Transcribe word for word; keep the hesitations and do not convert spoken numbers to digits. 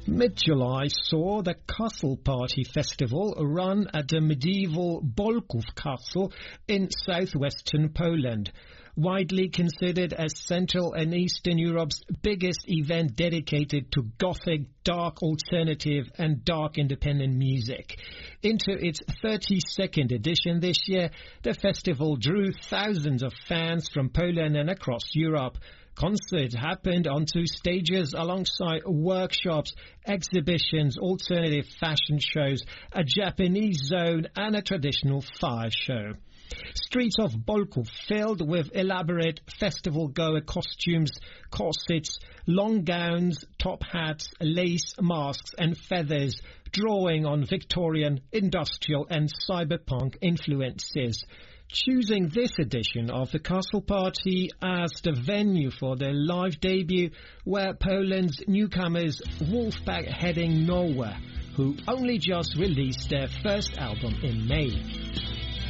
Mid-July saw the Castle Party Festival run at the medieval Bolków Castle in southwestern Poland. Widely considered as Central and Eastern Europe's biggest event dedicated to Gothic, dark alternative and dark independent music. Into its thirty-second edition this year, the festival drew thousands of fans from Poland and across Europe. Concerts happened on two stages alongside workshops, exhibitions, alternative fashion shows, a Japanese zone and a traditional fire show. Streets of Bolków filled with elaborate festival-goer costumes, corsets, long gowns, top hats, lace masks and feathers, drawing on Victorian, industrial and cyberpunk influences. Choosing this edition of the Castle Party as the venue for their live debut were Poland's newcomers Wolfpack heading Nowhere, who only just released their first album in May.